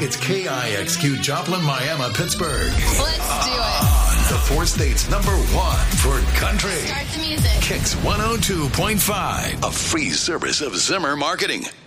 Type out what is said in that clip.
It's KIXQ Joplin, Miami, Pittsburgh. Let's do it. The 4 states' #1 for country. Start the music. Kicks 102.5. A free service of Zimmer Marketing.